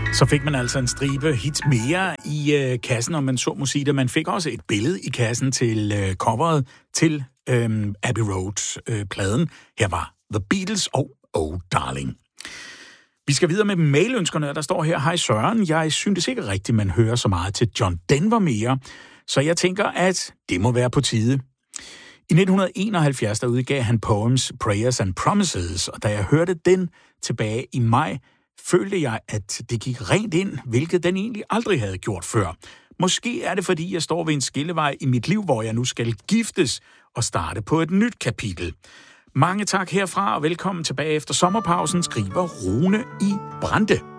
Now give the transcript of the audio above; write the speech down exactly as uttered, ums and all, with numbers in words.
Så fik man altså en stribe hits mere i øh, kassen, om man så må sige det. Man fik også et billede i kassen til øh, coveret til øh, Abbey Road-pladen. Øh, Her var The Beatles og Oh Darling. Vi skal videre med mailønskerne, der står her: Hej Søren, jeg synes ikke rigtigt, man hører så meget til John Denver mere, så jeg tænker, at det må være på tide. I nitten enoghalvfjerds der udgav han Poems, Prayers and Promises, og da jeg hørte den tilbage i maj, følte jeg, at det gik rent ind, hvilket den egentlig aldrig havde gjort før. Måske er det, fordi jeg står ved en skillevej i mit liv, hvor jeg nu skal giftes og starte på et nyt kapitel. Mange tak herfra, og velkommen tilbage efter sommerpausen, skriver Rune i Brande.